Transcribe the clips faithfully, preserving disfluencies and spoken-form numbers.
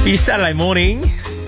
Your Saturday morning.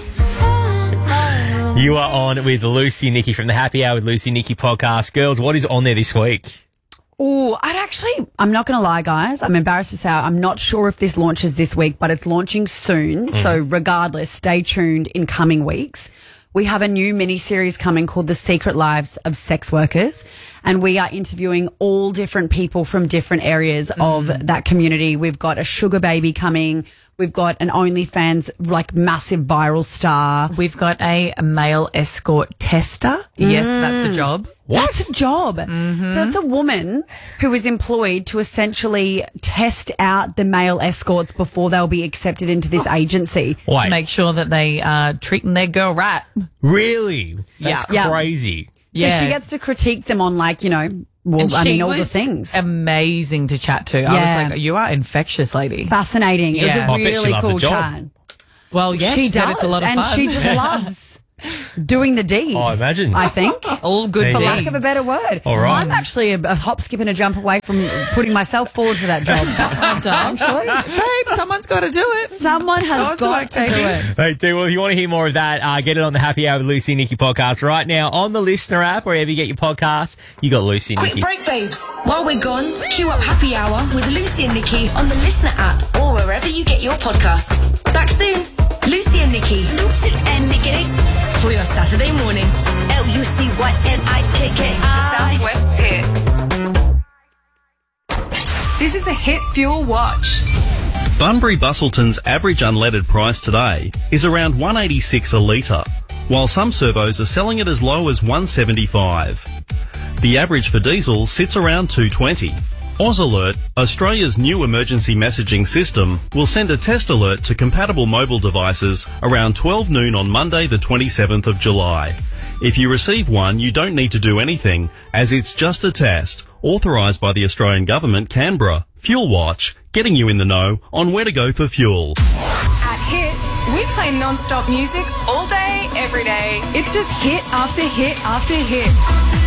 You are on with Lucy and Nikki from the Happy Hour with Lucy and Nikki podcast. Girls, what is on there this week? Oh, I'd actually, I'm not going to lie, guys. I'm embarrassed to say I'm not sure if this launches this week, but it's launching soon. Mm. So regardless, stay tuned in coming weeks. We have a new mini-series coming called The Secret Lives of Sex Workers, and we are interviewing all different people from different areas mm. of that community. We've got a sugar baby coming. We've got an OnlyFans, like, massive viral star. We've got a male escort tester. Mm. Yes, that's a job. What? That's a job. Mm-hmm. So it's a woman who is employed to essentially test out the male escorts before they'll be accepted into this agency. Wait. To make sure that they are treating their girl right. Really? That's yeah. crazy. So yeah. she gets to critique them on, like, you know, well, and I she mean, all was the things. Amazing to chat to. Yeah. I was like, you are infectious, lady. Fascinating. Yeah. It was a I bet she really loves cool the job. chat. Well, yeah, she, she does, said it's a lot of and fun. she just loves doing the deed. Oh, I imagine. I think. All good For deeds. lack of a better word. All right. I'm actually a, a hop, skip and a jump away from putting myself forward for that job. Actually. Babe, someone's got to do it. Someone has Go on got to to it, do baby. it. Hey, dude, well, if you want to hear more of that, uh, get it on the Happy Hour with Lucy and Nikki podcast right now on the Listener app, wherever you get your podcasts. You got Lucy and Quick Nikki. break, babes. While we're gone, queue up Happy Hour with Lucy and Nikki on the Listener app or wherever you get your podcasts. Back soon. Lucy and Nikki. Lucy and Nikki. For your Saturday morning. L U C Y N I K K I. The Southwest's hit. This is a Hit Fuel Watch. Bunbury Bustleton's average unleaded price today is around one eighty-six a litre, while some servos are selling it as low as one seventy-five. The average for diesel sits around two twenty. AusAlert, Australia's new emergency messaging system, will send a test alert to compatible mobile devices around twelve noon on Monday the twenty-seventh of July. If you receive one, you don't need to do anything, as it's just a test, authorised by the Australian Government, Canberra. Fuel Watch, getting you in the know on where to go for fuel. At Hit, we play non-stop music all day, every day. It's just hit after hit after hit.